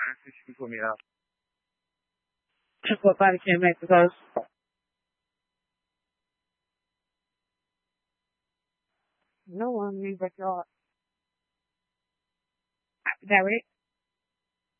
45.000. What barbecue make the those? No one knew but your. Derek.